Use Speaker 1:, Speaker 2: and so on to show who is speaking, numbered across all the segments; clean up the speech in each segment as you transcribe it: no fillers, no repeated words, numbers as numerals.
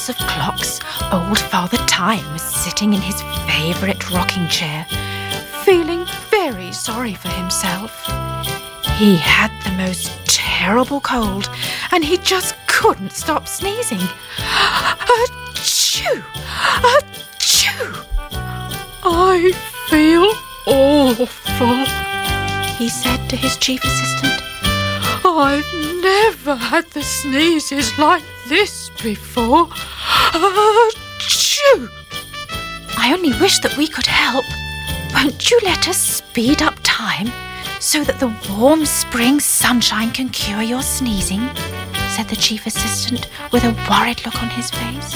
Speaker 1: of clocks, old Father Time was sitting in his favourite rocking chair, feeling very sorry for himself. He had the most terrible cold, and he just couldn't stop sneezing. Achoo! Achoo! I feel awful, he said to his chief assistant. I've never had the sneezes like this before. Achoo! I only wish that we could help. Won't you let us speed up time so that the warm spring sunshine can cure your sneezing? Said the chief assistant with a worried look on his face.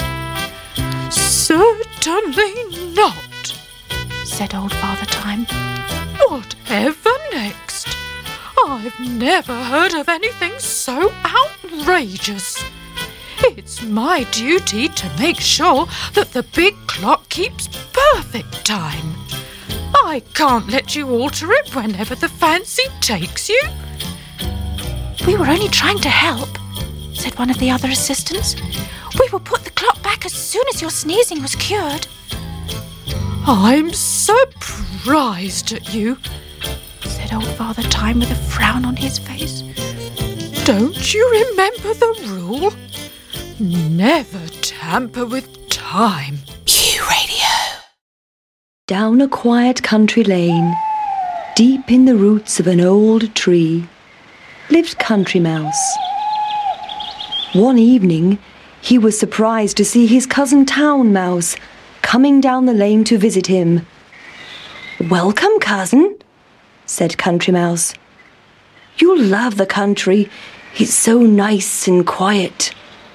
Speaker 1: Certainly not, said old Father Time. Whatever next? I've never heard of anything so outrageous. It's my duty to make sure that the big clock keeps perfect time. I can't let you alter it whenever the fancy takes you. We were only trying to help, said one of the other assistants. We will put the clock back as soon as your sneezing was cured. I'm surprised at you, said old Father Time with a frown on his face. Don't you remember the rule? Never tamper with time.
Speaker 2: Q Radio.
Speaker 3: Down a quiet country lane, deep in the roots of an old tree, lived Country Mouse. One evening, he was surprised to see his cousin Town Mouse coming down the lane to visit him. "Welcome, cousin," said Country Mouse. "You'll love the country. It's so nice and quiet."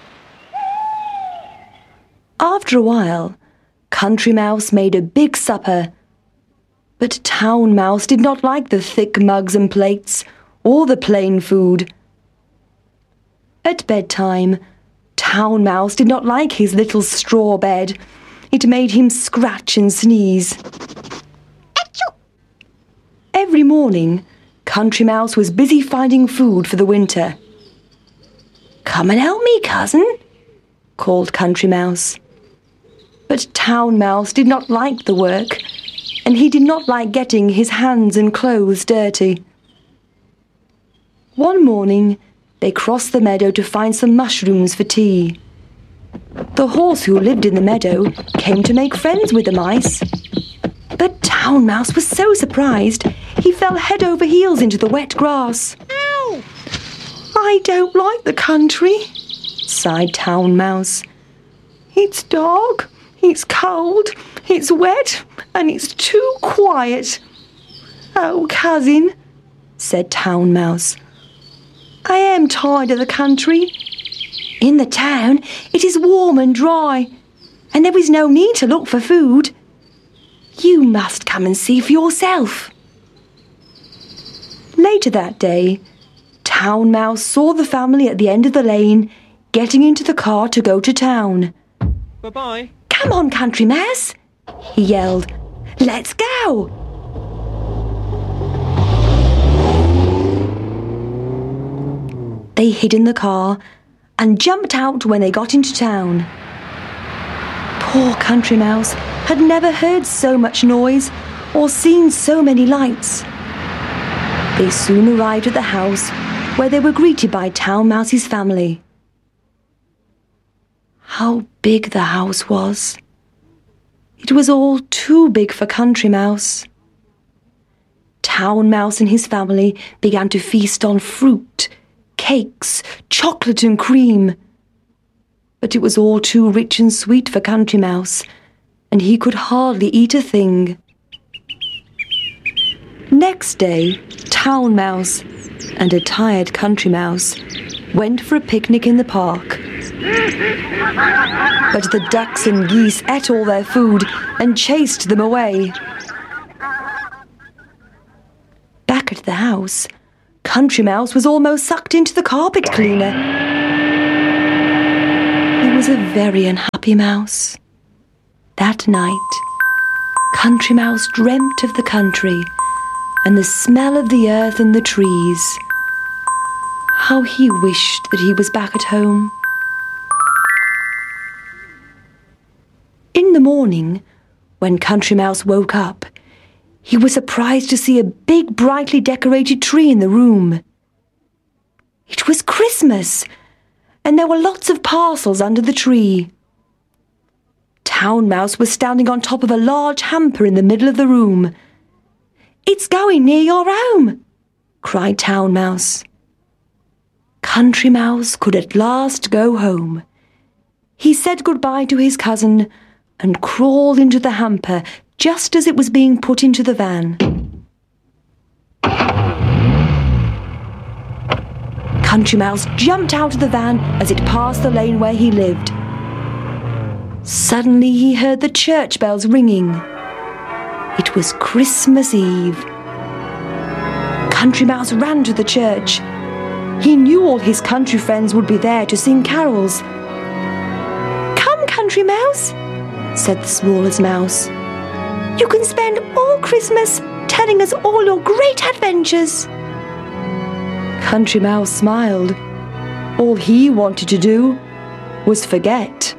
Speaker 3: After a while, Country Mouse made a big supper. But Town Mouse did not like the thick mugs and plates or the plain food. At bedtime, Town Mouse did not like his little straw bed. It made him scratch and sneeze. Achoo! Every morning, Country Mouse was busy finding food for the winter. "Come and help me, cousin," called Country Mouse. But Town Mouse did not like the work, and he did not like getting his hands and clothes dirty. One morning, they crossed the meadow to find some mushrooms for tea. The horse who lived in the meadow came to make friends with the mice. But Town Mouse was so surprised, he fell head over heels into the wet grass. "Ow! I don't like the country," sighed Town Mouse. "It's dark. It's cold, it's wet, and it's too quiet." "Oh, cousin," said Town Mouse, "I am tired of the country. In the town it is warm and dry, and there is no need to look for food. You must come and see for yourself." Later that day, Town Mouse saw the family at the end of the lane getting into the car to go to town.
Speaker 4: Bye-bye.
Speaker 3: "Come on, Country Mouse," he yelled. "Let's go." They hid in the car and jumped out when they got into town. Poor Country Mouse had never heard so much noise or seen so many lights. They soon arrived at the house where they were greeted by Town Mouse's family. How big the house was! It was all too big for Country Mouse. Town Mouse and his family began to feast on fruit, cakes, chocolate and cream. But it was all too rich and sweet for Country Mouse, and he could hardly eat a thing. Next day, Town Mouse and a tired Country Mouse went for a picnic in the park. But the ducks and geese ate all their food and chased them away. Back at the house, Country Mouse was almost sucked into the carpet cleaner. He was a very unhappy mouse. That night, Country Mouse dreamt of the country and the smell of the earth and the trees. How he wished that he was back at home. In the morning, when Country Mouse woke up, he was surprised to see a big, brightly decorated tree in the room. It was Christmas, and there were lots of parcels under the tree. Town Mouse was standing on top of a large hamper in the middle of the room. "It's going near your home," cried Town Mouse. Country Mouse could at last go home. He said goodbye to his cousin and crawled into the hamper just as it was being put into the van. Country Mouse jumped out of the van as it passed the lane where he lived. Suddenly he heard the church bells ringing. It was Christmas Eve. Country Mouse ran to the church. He knew all his country friends would be there to sing carols. "Come, Country Mouse," said the smallest mouse. "You can spend all Christmas telling us all your great adventures." Country Mouse smiled. All he wanted to do was forget.